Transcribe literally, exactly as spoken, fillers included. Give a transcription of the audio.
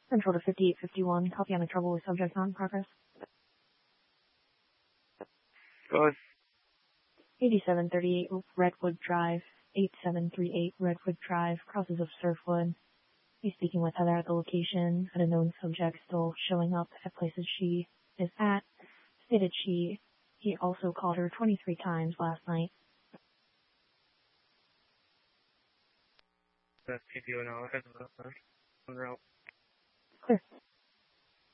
Control to fifty-eight fifty-one. Copy on the trouble with subject not in progress. Go ahead. eighty-seven thirty-eight Redwood Drive. eight seven three eight Redwood Drive. Crosses of Surfwood. He's speaking with Heather at the location. Had a known subject still showing up at places she is at. Stated she he also called her twenty-three times last night. That's T P O now. Heads up. On route. Clear.